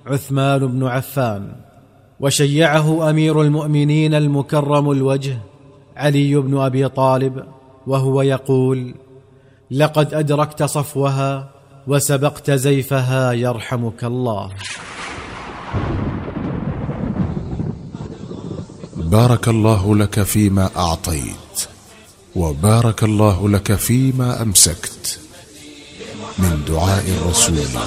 عثمان بن عفان، وشيعه أمير المؤمنين المكرم الوجه علي بن أبي طالب، وهو يقول: لقد أدركت صفوها وسبقت زيفها يرحمك الله. بارك الله لك فيما أعطيت، وبارك الله لك فيما أمسكت. من دعاء الرسول